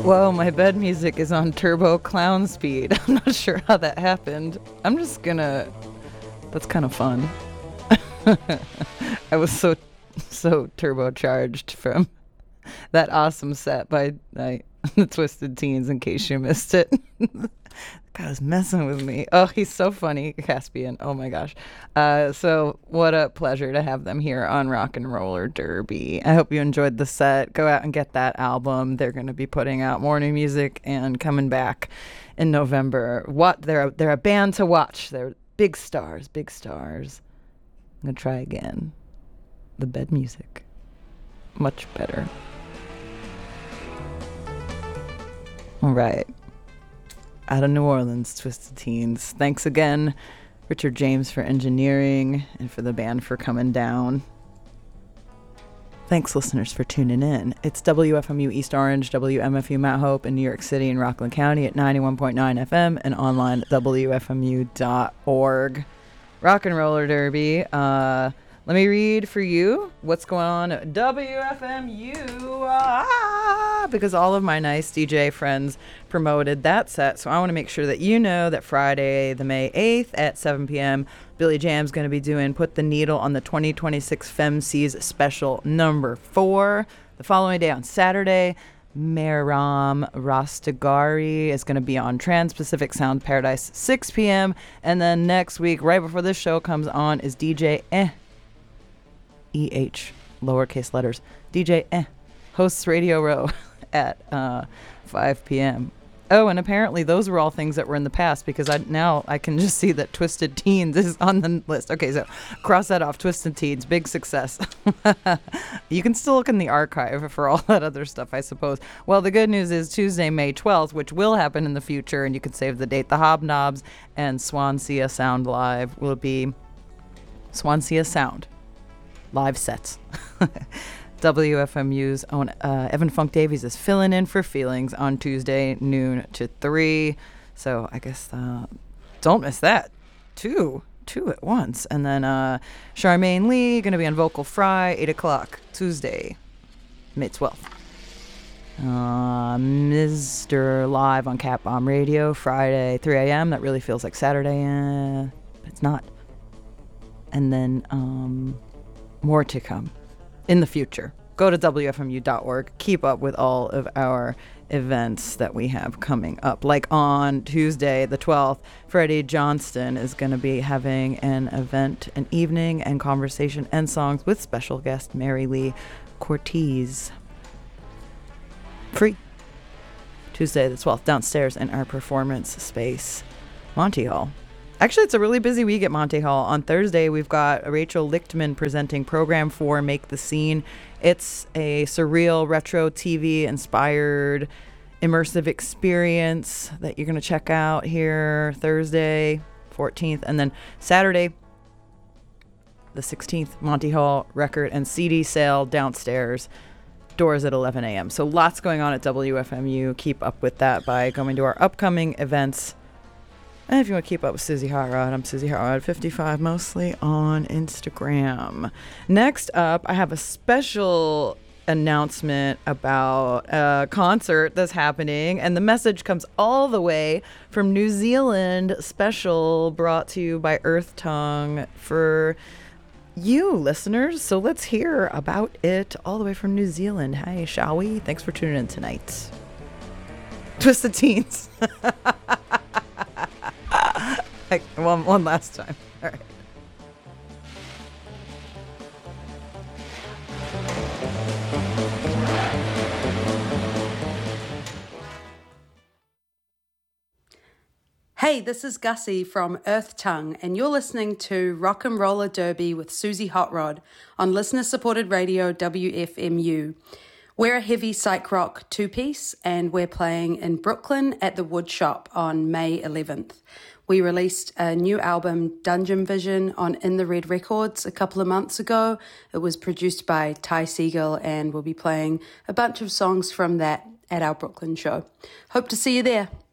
Whoa, my bed music is on turbo clown speed. I'm not sure how that happened. I'm just gonna... That's kind of fun. I was so turbocharged from that awesome set by the Twisted Teens, in case you missed it. God was messing with me. Oh, he's so funny, Caspian. Oh my gosh. So what a pleasure to have them here on Rock and Roller Derby. I hope you enjoyed the set. Go out and get that album. They're going to be putting out more new music and coming back in November. They're a band to watch. They're big stars, big stars. I'm going to try again. The bed music. Much better. All right. Out of New Orleans, Twisted Teens. Thanks again, Richard James, for engineering and for the band for coming down. Thanks, listeners, for tuning in. It's WFMU East Orange, WMFU Mount Hope in New York City and Rockland County at 91.9 FM and online at WFMU.org. Rock and Roller Derby. Let me read for you what's going on at WFMU, because all of my nice DJ friends promoted that set. So I want to make sure that you know that Friday, the May 8th at 7 p.m., Billy Jam's going to be doing Put the Needle on the 2026 FemCs Special number 4. The following day on Saturday, Mehram Rastagari is going to be on Trans-Pacific Sound Paradise 6 p.m. And then next week, right before this show comes on, is DJ EH, lowercase letters, DJ hosts Radio Row at 5 p.m. Oh, and apparently those were all things that were in the past, because now I can just see that Twisted Teens is on the list. Okay, so cross that off. Twisted Teens, big success. You can still look in the archive for all that other stuff, I suppose. Well, the good news is Tuesday, May 12th, which will happen in the future, and you can save the date. The Hobnobs and Swansea Sound Live will be Swansea Sound live sets. WFMU's own Evan Funk Davies is filling in for Feelings on Tuesday, noon to 3. So I guess don't miss that. Two at once. And then Charmaine Lee going to be on Vocal Fry, 8 o'clock, Tuesday, May 12th. Mr. Live on Cat Bomb Radio, Friday, 3 a.m. That really feels like Saturday. It's not. And then more to come in the future. Go to WFMU.org. Keep up with all of our events that we have coming up. Like on Tuesday, the 12th, Freddie Johnston is going to be having an event, an evening and conversation and songs with special guest Mary Lee Cortez. Free. Tuesday, the 12th, downstairs in our performance space, Monty Hall. Actually, it's a really busy week at Monty Hall. On Thursday, we've got Rachel Lichtman presenting Program 4, Make the Scene. It's a surreal, retro TV-inspired, immersive experience that you're going to check out here Thursday, 14th. And then Saturday, the 16th, Monty Hall record and CD sale downstairs. Doors at 11 a.m. So lots going on at WFMU. Keep up with that by going to our upcoming events. And if you want to keep up with Susie Hot Rod, I'm Susie Hot Rod 55, mostly on Instagram. Next up, I have a special announcement about a concert that's happening, and the message comes all the way from New Zealand. Special brought to you by Earth Tongue for you listeners. So let's hear about it all the way from New Zealand. Hi, shall we? Thanks for tuning in tonight. Twisted Teens. One last time. All right. Hey, this is Gussie from Earth Tongue, and you're listening to Rock and Roller Derby with Susie Hot Rod on listener-supported radio WFMU. We're a heavy psych rock two-piece, and we're playing in Brooklyn at the Wood Shop on May 11th. We released a new album, Dungeon Vision, on In the Red Records a couple of months ago. It was produced by Ty Siegel, and we'll be playing a bunch of songs from that at our Brooklyn show. Hope to see you there.